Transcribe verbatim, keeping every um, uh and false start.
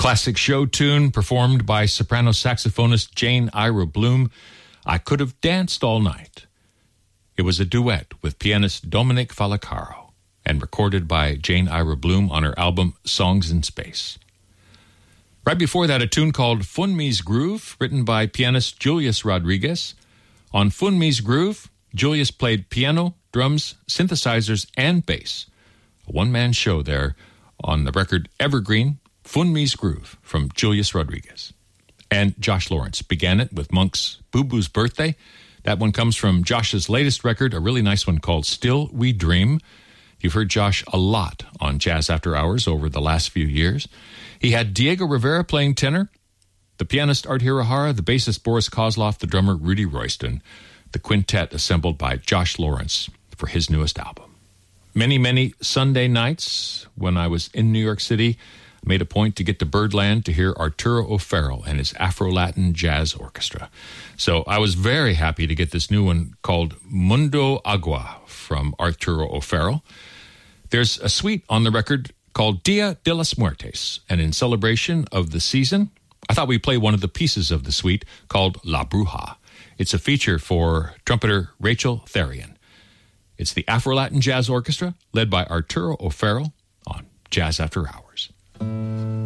Classic show tune performed by soprano saxophonist Jane Ira Bloom, I Could Have Danced All Night. It was a duet with pianist Dominic Falacaro and recorded by Jane Ira Bloom on her album Songs in Space. Right before that, a tune called Funmi's Groove, written by pianist Julius Rodriguez. On Funmi's Groove, Julius played piano, drums, synthesizers, and bass. A one-man show there on the record Evergreen, Funmi's Groove from Julius Rodriguez. And Josh Lawrence began it with Monk's Boo Boo's Birthday. That one comes from Josh's latest record, a really nice one called Still We Dream. You've heard Josh a lot on Jazz After Hours over the last few years. He had Diego Rivera playing tenor, the pianist Art Hirahara, the bassist Boris Kozlov, the drummer Rudy Royston, the quintet assembled by Josh Lawrence for his newest album. Many, many Sunday nights when I was in New York City, I made a point to get to Birdland to hear Arturo O'Farrill and his Afro-Latin Jazz Orchestra. So I was very happy to get this new one called Mundo Agua from Arturo O'Farrill. There's a suite on the record called Dia de las Muertes, and in celebration of the season, I thought we'd play one of the pieces of the suite called La Bruja. It's a feature for trumpeter Rachel Therian. It's the Afro-Latin Jazz Orchestra, led by Arturo O'Farrill on Jazz After Hours.